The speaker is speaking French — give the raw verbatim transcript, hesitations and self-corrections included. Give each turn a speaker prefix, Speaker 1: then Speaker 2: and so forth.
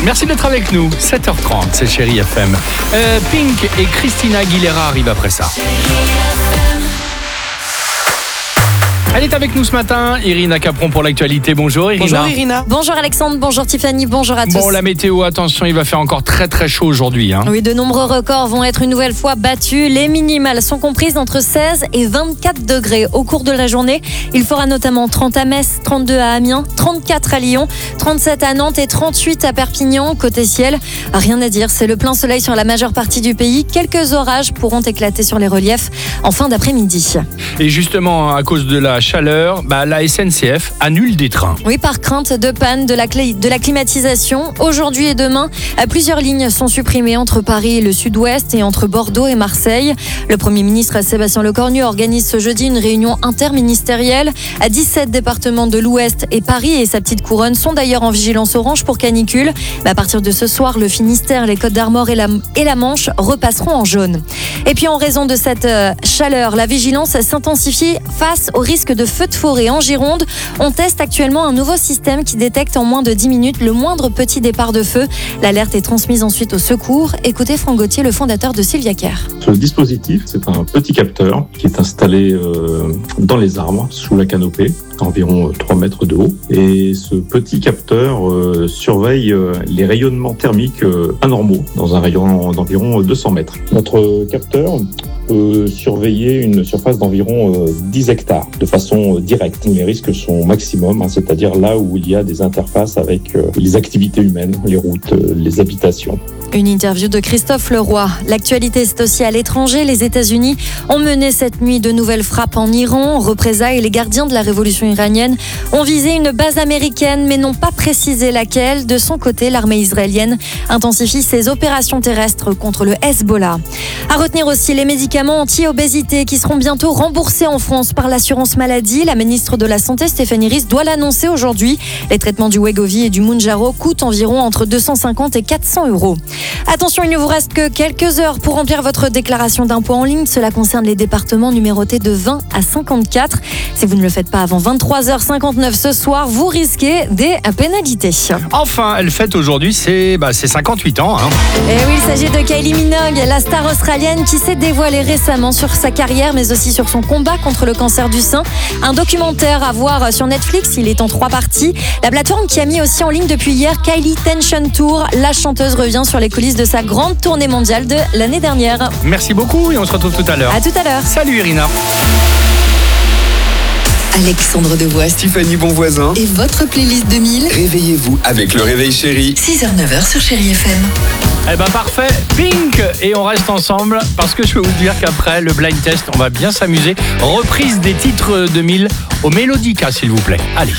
Speaker 1: Merci d'être avec nous. sept heures trente, c'est Chérie F M. Euh, Pink et Christina Aguilera arrivent après ça. Elle est avec nous ce matin, Irina Capron pour l'actualité. Bonjour Irina.
Speaker 2: Bonjour Irina.
Speaker 3: Bonjour Alexandre, bonjour Tiffany, bonjour à tous.
Speaker 1: Bon, la météo, attention, il va faire encore très très chaud aujourd'hui. Hein.
Speaker 3: Oui, de nombreux records vont être une nouvelle fois battus. Les minimales sont comprises entre seize et vingt-quatre degrés au cours de la journée. Il fera notamment trente à Metz, trente-deux à Amiens, trente-quatre à Lyon, trente-sept à Nantes et trente-huit à Perpignan. Côté ciel, rien à dire, c'est le plein soleil sur la majeure partie du pays. Quelques orages pourront éclater sur les reliefs en fin d'après-midi.
Speaker 1: Et justement, à cause de la chaleur, bah, la S N C F annule des trains.
Speaker 3: Oui, par crainte de panne de la, clé, de la climatisation. Aujourd'hui et demain, plusieurs lignes sont supprimées entre Paris et le sud-ouest et entre Bordeaux et Marseille. Le Premier ministre Sébastien Lecornu organise ce jeudi une réunion interministérielle. À dix-sept départements de l'ouest et Paris et sa petite couronne sont d'ailleurs en vigilance orange pour canicule. Mais à partir de ce soir, le Finistère, les Côtes d'Armor et la, et la Manche repasseront en jaune. Et puis en raison de cette euh, chaleur, la vigilance s'intensifie face au risque de feux de forêt en Gironde. On teste actuellement un nouveau système qui détecte en moins de dix minutes le moindre petit départ de feu. L'alerte est transmise ensuite au secours. Écoutez Franck Gauthier, le fondateur de Sylvia Care.
Speaker 4: Ce dispositif, c'est un petit capteur qui est installé euh, dans les arbres, sous la canopée, environ trois mètres de haut. Et ce petit capteur euh, surveille euh, les rayonnements thermiques euh, anormaux dans un rayon d'environ deux cents mètres. Notre capteur peut surveiller une surface d'environ euh, dix hectares de façon euh, directe. Les risques sont maximum, hein, c'est-à-dire là où il y a des interfaces avec euh, les activités humaines, les routes, euh, les habitations.
Speaker 3: Une interview de Christophe Leroy. L'actualité, c'est aussi à l'étranger. Les États-Unis ont mené cette nuit de nouvelles frappes en Iran. En représailles, les gardiens de la révolution iranienne ont visé une base américaine, mais n'ont pas précisé laquelle. De son côté, l'armée israélienne intensifie ses opérations terrestres contre le Hezbollah. À retenir aussi les médicaments anti-obésité qui seront bientôt remboursés en France par l'assurance maladie. La ministre de la Santé, Stéphanie Risse, doit l'annoncer aujourd'hui. Les traitements du Wegovy et du Mounjaro coûtent environ entre deux cent cinquante et quatre cents euros. Attention, il ne vous reste que quelques heures pour remplir votre déclaration d'impôt en ligne. Cela concerne les départements numérotés de vingt à cinquante-quatre. Si vous ne le faites pas avant vingt-trois heures cinquante-neuf ce soir, vous risquez des pénalités.
Speaker 1: Enfin, elle fête aujourd'hui ses, bah, ses cinquante-huit ans. Hein.
Speaker 3: Et oui, il s'agit de Kylie Minogue, la star australienne qui s'est dévoilée récemment sur sa carrière, mais aussi sur son combat contre le cancer du sein. Un documentaire à voir sur Netflix, il est en trois parties. La plateforme qui a mis aussi en ligne depuis hier Kylie Tension Tour. La chanteuse revient sur les coulisses de sa grande tournée mondiale de l'année dernière.
Speaker 1: Merci beaucoup et on se retrouve tout à l'heure.
Speaker 3: À tout à l'heure.
Speaker 1: Salut Irina.
Speaker 2: Alexandre Devoise,
Speaker 5: Tiffany Bonvoisin
Speaker 2: et votre playlist deux mille.
Speaker 5: Réveillez-vous avec le réveil chéri.
Speaker 2: six heures neuf heures sur Chérie F M.
Speaker 1: Eh ben parfait, Pink. Et on reste ensemble parce que je peux vous dire qu'après le blind test, on va bien s'amuser. Reprise des titres deux mille au Mélodica, s'il vous plaît. Allez.